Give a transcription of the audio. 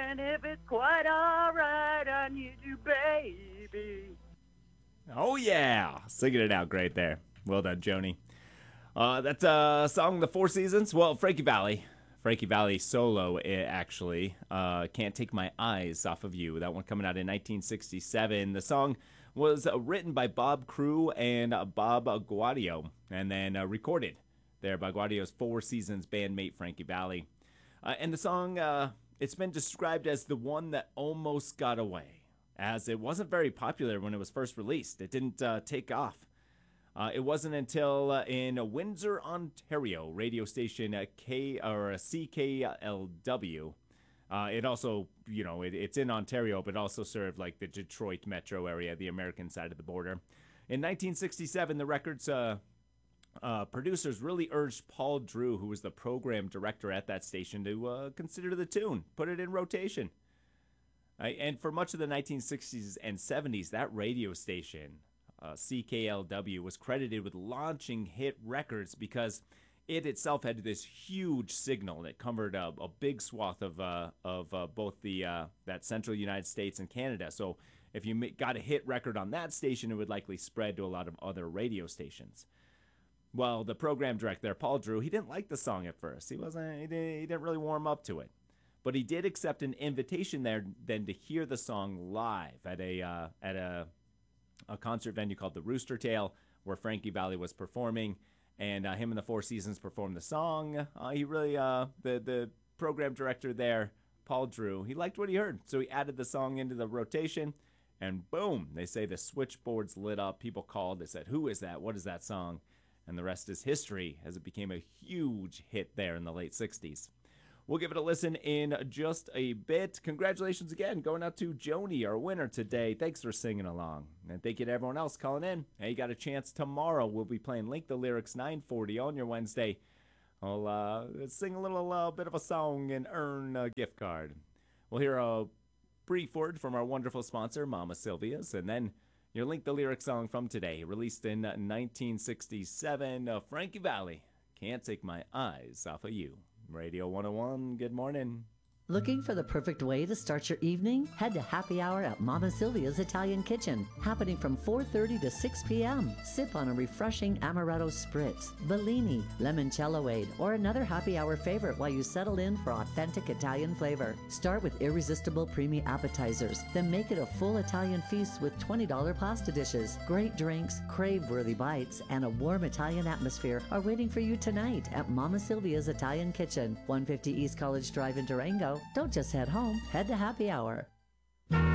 And if it's quite all right, I need you, baby. Oh, yeah. Singing it out great there. Well done, Joni. That's a song, The Four Seasons. Well, Frankie Valli. Frankie Valli solo, actually. Can't Take My Eyes Off of You. That one coming out in 1967. The song was written by Bob Crew and Bob Guadio, and then recorded there by Guadio's Four Seasons bandmate, Frankie Valli. And the song, it's been described as the one that almost got away, as it wasn't very popular when it was first released. It didn't take off. It wasn't until in Windsor, Ontario, radio station CKLW. It also, it's in Ontario, but also served like the Detroit metro area, the American side of the border. In 1967, the record's producers really urged Paul Drew, who was the program director at that station, to consider the tune, put it in rotation. And for much of the 1960s and 70s, that radio station, CKLW, was credited with launching hit records because it itself had this huge signal that covered a big swath of both that central United States and Canada. So if you got a hit record on that station, it would likely spread to a lot of other radio stations. Well, the program director, Paul Drew, he didn't like the song at first. He didn't really warm up to it. But he did accept an invitation there then to hear the song live at a concert venue called the Rooster Tail, where Frankie Valli was performing, and him and the Four Seasons performed the song. He really, the program director there, Paul Drew, he liked what he heard, so he added the song into the rotation, and boom, they say the switchboards lit up. People called, they said, "Who is that? What is that song?" And the rest is history, as it became a huge hit there in the late 60s. We'll give it a listen in just a bit. Congratulations again going out to Joni, our winner today. Thanks for singing along. And thank you to everyone else calling in. Hey, you got a chance tomorrow. We'll be playing Link the Lyrics 9:40 on your Wednesday. I'll sing a little bit of a song and earn a gift card. We'll hear a brief word from our wonderful sponsor, Mama Sylvia's, and then your Link the Lyrics song from today, released in 1967, Frankie Valli, Can't Take My Eyes Off of You. Radio 101, good morning. Looking for the perfect way to start your evening? Head to Happy Hour at Mama Sylvia's Italian Kitchen, happening from 4:30 to 6 p.m. Sip on a refreshing amaretto spritz, Bellini, limoncelloade, or another happy hour favorite while you settle in for authentic Italian flavor. Start with irresistible preemie appetizers, then make it a full Italian feast with $20 pasta dishes. Great drinks, crave-worthy bites, and a warm Italian atmosphere are waiting for you tonight at Mama Sylvia's Italian Kitchen, 150 East College Drive in Durango. Don't just head home, head to Happy Hour.